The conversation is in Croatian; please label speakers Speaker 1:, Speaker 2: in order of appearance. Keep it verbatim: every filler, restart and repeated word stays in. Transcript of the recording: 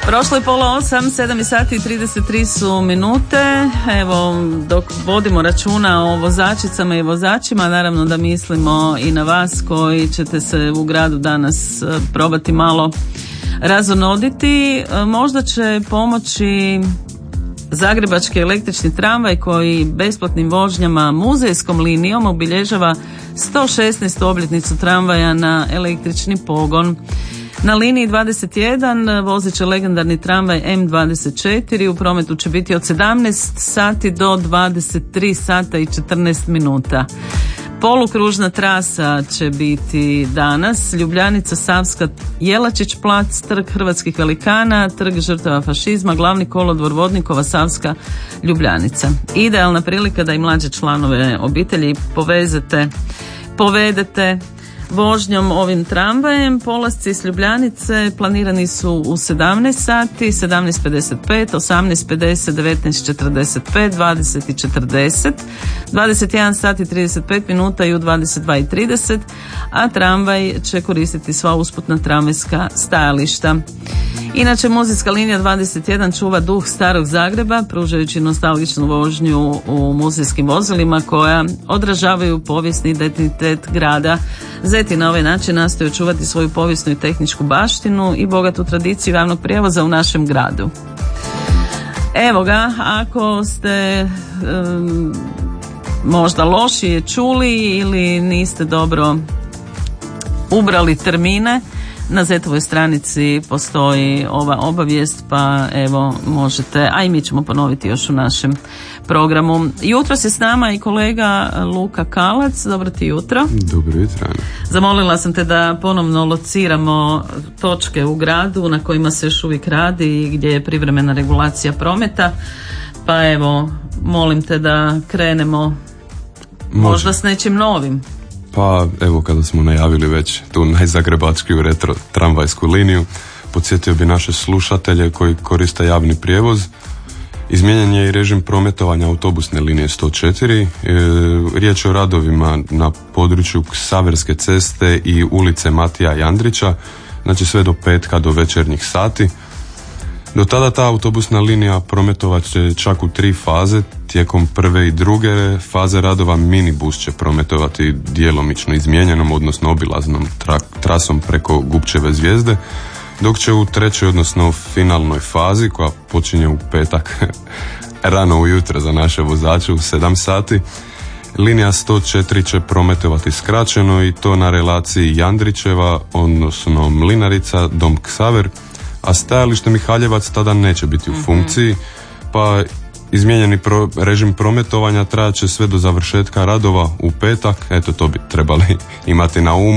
Speaker 1: Prošlo je pola osam, sedam sati i trideset tri su minute. Evo, dok vodimo računa o vozačicama i vozačima, naravno da mislimo i na vas koji ćete se u gradu danas probati malo razonoditi. Možda će pomoći zagrebački električni tramvaj koji besplatnim vožnjama muzejskom linijom obilježava sto šesnaestu obljetnicu tramvaja na električni pogon. Na liniji dvadeset jedan vozit će legendarni tramvaj M dvadeset četiri, u prometu će biti od sedamnaest sati do dvadeset tri sata i četrnaest minuta. Polukružna trasa će biti danas Ljubljanica, Savska, Jelačić plac, Trg hrvatskih velikana, Trg žrtava fašizma, Glavni kolodvor, Vodnikova, Savska, Ljubljanica. Idealna prilika da i mlađe članove obitelji povezete, povedete vožnjom ovim tramvajem. Polasci iz Ljubljanice planirani su u sedamnaest sati, sedamnaest pedeset pet, osamnaest pedeset, devetnaest četrdeset pet, dvadeset četrdeset, dvadeset jedan sati i trideset pet minuta i u dvadeset dva i trideset, a tramvaj će koristiti sva usputna tramvajska stajališta. Inače, muzejska linija dvadeset jedan čuva duh starog Zagreba, pružajući nostalgičnu vožnju u muzejskim vozilima koja odražavaju povijesni identitet grada. Zeti na ovaj način nastoje očuvati svoju povijesnu i tehničku baštinu i bogatu tradiciju javnog prijevoza u našem gradu. Evo ga, ako ste um, možda lošije čuli ili niste dobro ubrali termine, na Zetovoj stranici postoji ova obavijest, pa evo možete, a i mi ćemo ponoviti još u našem programu. Jutros je s nama i kolega Luka Kalac. Dobro ti jutro.
Speaker 2: Dobro jutro.
Speaker 1: Zamolila sam te da ponovno lociramo točke u gradu na kojima se još uvijek radi i gdje je privremena regulacija prometa, pa evo molim te da krenemo Može. možda s nečim novim.
Speaker 2: Pa evo, kada smo najavili već tu najzagrebačkiju retro tramvajsku liniju, podsjetio bi naše slušatelje koji koriste javni prijevoz. Izmijenjen je i režim prometovanja autobusne linije sto četiri. E, riječ je o radovima na području Ksaverske ceste i ulice Matija Jandrića, znači sve do petka do večernjih sati. Do tada ta autobusna linija prometovat će čak u tri faze. Tijekom prve i druge faze radova minibus će prometovati djelomično izmijenjenom, odnosno obilaznom tra- trasom preko Gubčeve zvijezde, dok će u trećoj, odnosno finalnoj fazi, koja počinje u petak rano ujutro za naše vozače u sedam sati, linija sto četiri će prometovati skraćeno i to na relaciji Jandrićeva, odnosno Mlinarica, Dom Ksaver, a stajalište Mihaljevac tada neće biti u funkciji, pa izmijenjeni pro, režim prometovanja trajat će sve do završetka radova u petak. Eto, to bi trebali imati na umu.